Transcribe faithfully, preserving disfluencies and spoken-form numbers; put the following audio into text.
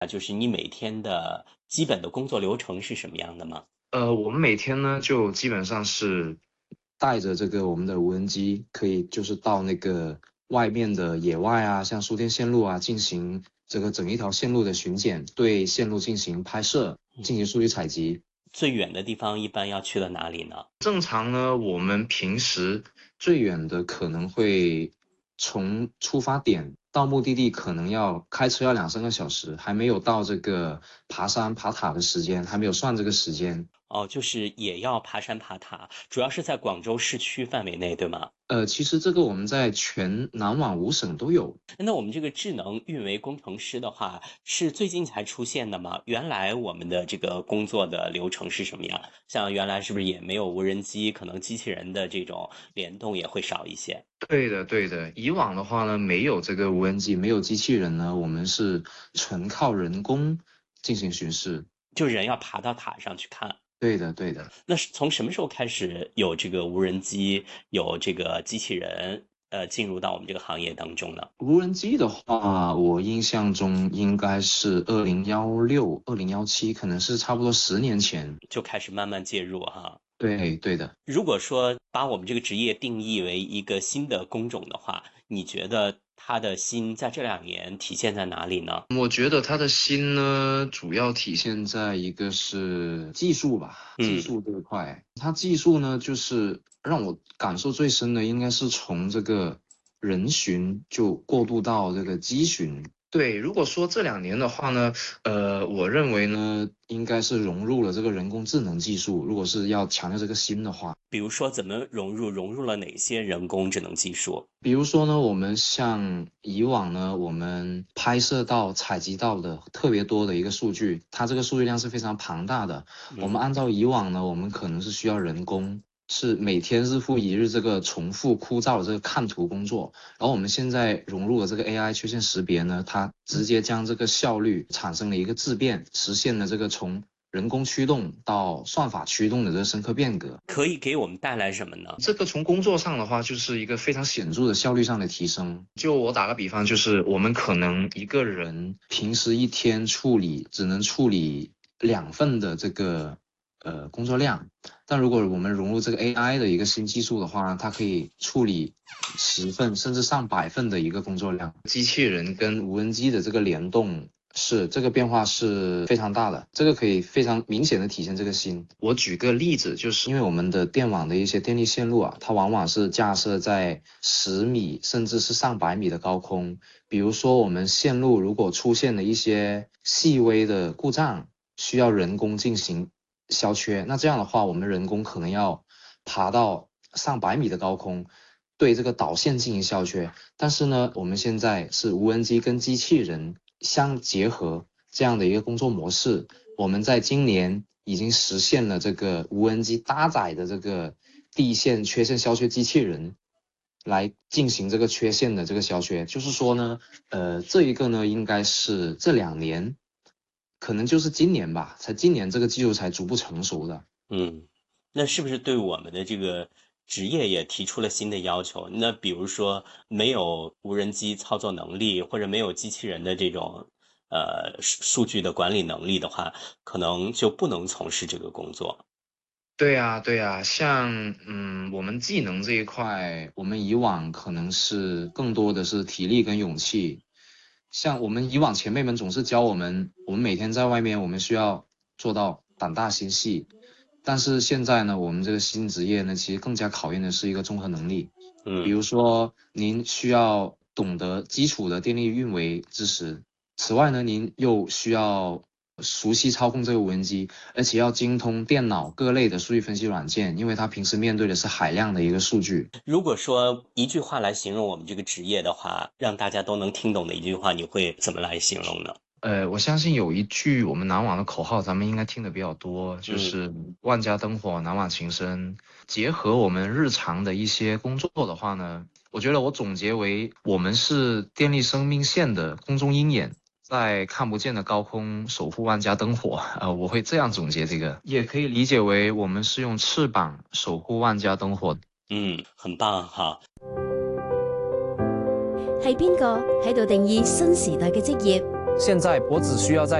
啊，就是你每天的基本的工作流程是什么样的吗？ 呃，我们每天呢就基本上是带着这个我们的无人机，可以就是到那个外面的野外啊，像输电线路啊，进行这个整一条线路的巡检，对线路进行拍摄，进行数据采集。 最远的地方一般要去到哪里呢？ 正常呢，我们平时最远的可能会从出发点到目的地，可能要开车要两三个小时，还没有到这个爬山爬塔的时间，还没有算这个时间。 哦，就是也要爬山爬塔，主要是在广州市区范围内，对吗？ 呃，其实这个我们在全南网五省都有。 那我们这个智能运维工程师的话，是最近才出现的吗？原来我们的这个工作的流程是什么样？像原来是不是也没有无人机，可能机器人的这种联动也会少一些？ 对的，对的。以往的话呢，没有这个无人机，没有机器人呢，我们是纯靠人工进行巡视。 就人要爬到塔上去看。 对的，对的。 那是从什么时候开始有这个无人机，有这个机器人，呃，进入到我们这个行业当中呢？ 无人机的话，我印象中应该是二零幺六、二零幺七，可能是差不多十年前。 就开始慢慢介入哈。 对，对的。 如果说把我们这个职业定义为一个新的工种的话，你觉得它的新在这两年体现在哪里呢？ 我觉得它的新呢，主要体现在一个是技术吧，技嗯。 术这一块。它技术呢，就是让我感受最深的，应该是从这个人巡就过渡到这个机巡。对，如果说这两年的话呢，呃，我认为呢，应该是融入了这个人工智能技术。如果是要强调这个新的话。 比如说怎么融入融入了哪些人工智能技术？ 比如说呢，我们像以往呢，我们拍摄到、采集到的特别多的一个数据，它这个数据量是非常庞大的。我们嗯。 按照以往呢，我们可能是需要人工，是每天日复一日这个重复枯燥的这个看图工作。然后我们现在融入了这个 A I 缺陷识别呢，它直接将这个效率产生了一个质变，实现了这个从人工驱动到算法驱动的这个深刻变革。 可以给我们带来什么呢？ 这个从工作上的话，就是一个非常显著的效率上的提升。就我打个比方，就是我们可能一个人平时一天处理只能处理两份的这个呃工作量，但如果我们融入这个 A I 的一个新技术的话，它可以处理十份甚至上百份的一个工作量。机器人跟无人机的这个联动。是这个变化是非常大的，这个可以非常明显的体现这个新。我举个例子，就是因为我们的电网的一些电力线路啊，它往往是架设在十米甚至是上百米的高空。比如说我们线路如果出现了一些细微的故障，需要人工进行消缺，那这样的话，我们人工可能要爬到上百米的高空，对这个导线进行消缺。但是呢，我们现在是无人机跟机器人相结合这样的一个工作模式，我们在今年已经实现了这个无人机搭载的这个地线缺陷消缺机器人来进行这个缺陷的这个消缺。就是说呢，呃，这一个呢，应该是这两年，可能就是今年吧，才今年这个技术才逐步成熟的。 嗯。那是不是对我们的这个职业也提出了新的要求？那比如说没有无人机操作能力，或者没有机器人的这种呃数数据的管理能力的话，可能就不能从事这个工作。 对呀，对呀，像嗯，我们技能这一块，我们以往可能是更多的是体力跟勇气。像我们以往前辈们总是教我们，我们每天在外面，我们需要做到胆大心细。但是现在呢，我们这个新职业呢，其实更加考验的是一个综合能力。比嗯。 如说，您需要懂得基础的电力运维知识，此外呢，您又需要熟悉操控这个无人机，而且要精通电脑各类的数据分析软件，因为它平时面对的是海量的一个数据。 如果说一句话来形容我们这个职业的话，让大家都能听懂的一句话，你会怎么来形容呢？ 呃，我相信有一句我们南网的口号，咱们应该听的比较多，就嗯。 是万家灯火，南网情深。结合我们日常的一些工作的话呢，我觉得我总结为，我们是电力生命线的空中鹰眼，在看不见的高空守护万家灯火。呃，我会这样总結這個，也可以理解為我們是用翅膀守護萬家燈火。 嗯，很棒哈。 係邊個喺度定義新時代嘅職業？ 现在我只需要在